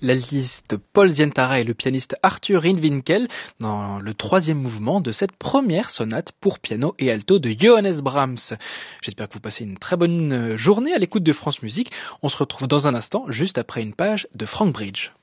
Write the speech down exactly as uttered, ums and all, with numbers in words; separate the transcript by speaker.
Speaker 1: l'altiste Paul Zientara et le pianiste Arthur Rindwinkel dans le troisième mouvement de cette première sonate pour piano et alto de Johannes Brahms. J'espère que vous passez une très bonne journée à l'écoute de France Musique. On se retrouve dans un instant, juste après une page de Frank Bridge.